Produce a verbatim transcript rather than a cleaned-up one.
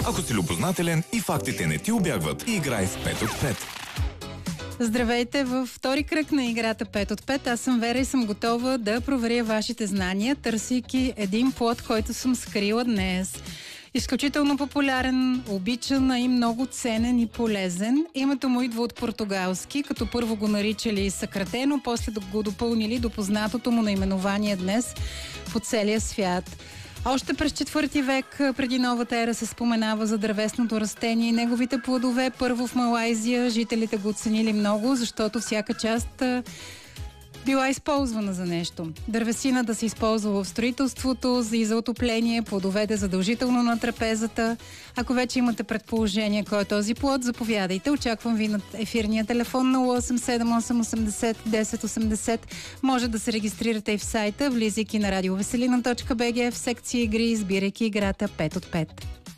Ако си любознателен и фактите не ти убягват, играй с пет от пет. Здравейте във втори кръг на играта пет от пет. Аз съм Вера и съм готова да проверя вашите знания, търсейки един плод, който съм скрила днес. Изключително популярен, обичан, а и много ценен и полезен. Името му идва от португалски, като първо го наричали съкратено, после го допълнили до познатото му наименование днес по целия свят. Още през четвърти век преди новата ера се споменава за дървесното растение и неговите плодове. Първо в Малайзия жителите го оценили много, защото всяка част била използвана за нещо. Дървесина да се използва в строителството, и за отопление, плодовете задължително на трапезата. Ако вече имате предположение кой е този плод, заповядайте. Очаквам ви на ефирния телефон нула осем седем осем осемдесет десет осемдесет. Може да се регистрирате и в сайта, влизайки на радиовеселина точка би джи в секция игри, избирайки играта пет от пет.